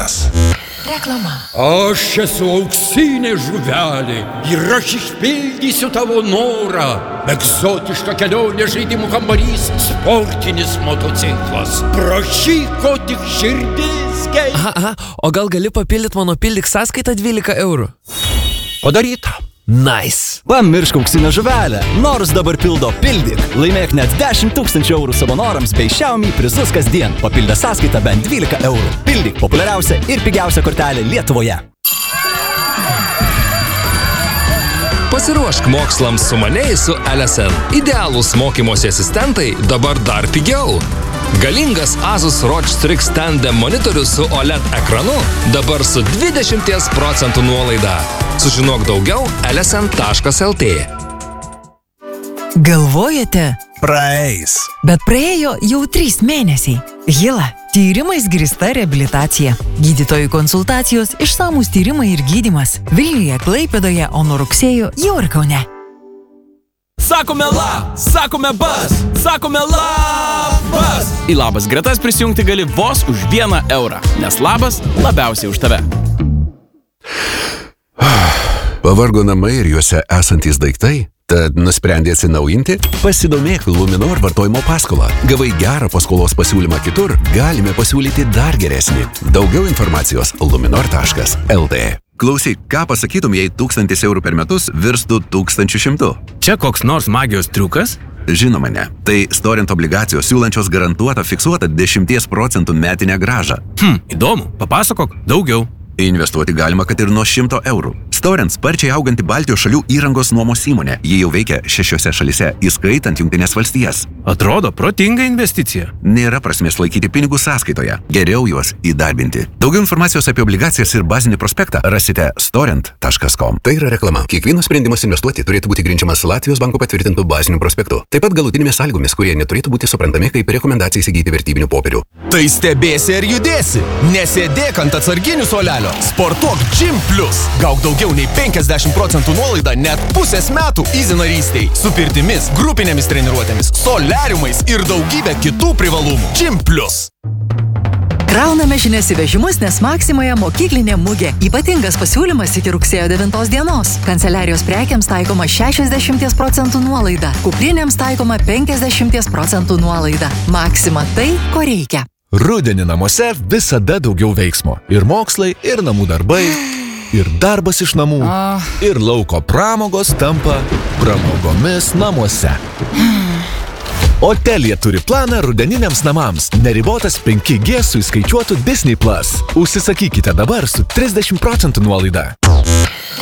Telefonas. Reklama. Aš esu auksinė žuvelė ir aš išpildysiu tavo norą. Egzotiška kelionė, žaidimų kambarys, sportinis motociklas. Prašyk, ko tik širdis geidžia. Aha, o gal gali papildyti mano pildyk sąskaitą 12 eurų? Padaryta. Nice. Pamiršk auksinę žuvelę. Nors dabar pildo pildyk. Laimėk net 10 000 eurų savo norams bei Xiaomi prizus kasdien. Papildę sąskaitą bent 12 eurų. Pildyk populiariausia ir pigiausia kortelė Lietuvoje. Pasiruošk mokslams sumaniai su LSN. Idealūs mokymosi asistentai dabar dar pigiau. Galingas Asus ROG Strix Tandem monitorius su OLED ekranu dabar su 20% nuolaida. Sužinok daugiau lsn.lt. Galvojate? Praeis. Bet praėjo jau 3 mėnesiai. Hila. Tyrimais grįsta reabilitacija. Gydytojų konsultacijos, išsamūs tyrimai ir gydymas. Vilniuje, Klaipėdoje, o nuo rugsėjo jau ir Kaune. Sakome la, sakome bas, sakome labas. Į labas gretas prisijungti gali vos už 1 eurą, nes labas labiausiai už tave. Pavargo namai ir juose esantys daiktai? Tad nusprendė atsinaujinti? Pasidomėk Luminor vartojimo paskolą. Gavai gerą paskolos pasiūlymą kitur, galime pasiūlyti dar geresnį. Daugiau informacijos luminor.lt. Klausyk, ką pasakytum, jei 1000 eurų per metus virstų 1100? Čia koks nors magijos triukas? Žinoma ne. Tai Storent obligacijos siūlančios garantuotą fiksuotą 10% metinę grąžą. Įdomu, papasakok daugiau. Investuoti galima, kad ir nuo 100 eurų. Storent sparčiai auganti Baltijos šalių įrangos nuomos įmonė. Ji jau veikia 6 šalyse, įskaitant Jungtines valstijas. Atrodo protinga investicija. Nėra prasmės laikyti pinigus sąskaitoje. Geriau juos įdarbinti. Daugiau informacijos apie obligacijas ir bazinį prospektą rasite storent.com. Tai yra reklama. Kiekvienas sprendimas investuoti turėtų būti grindžiamas Latvijos banko patvirtintų bazinių prospektų. Taip pat galutinėmis sąlygomis, kurie neturėtų būti suprantami kaip rekomendacija įsigyti vertybinių popierių. Tai stebėsi ir judėsi. Nesėdėk ant atsarginių suolelio. Sportuok Gym Plus. Gauk daugiau nei 50% nuolaidą net pusės metų Easy narystei. Su pirtimis, grupinėmis treniruotėmis, soliariumais ir daugybė kitų privalumų. Gym Plus. Krauname žinias į vežimus, nes Maksimoje mokyklinė mugė. Ypatingas pasiūlymas iki rugsėjo 9 dienos. Kanceliarijos prekiams taikoma 60% nuolaida. Kuprinėms taikoma 50% nuolaida. Maksima tai, ko reikia. Rudenį namuose visada daugiau veiksmo. Ir mokslai, ir namų darbai, ir darbas iš namų, ir lauko pramogos tampa pramogomis namuose. Otelija turi planą rudeniniams namams. Neribotas 5G su įskaičiuotu Disney+. Užsisakykite dabar su 30% nuolaida.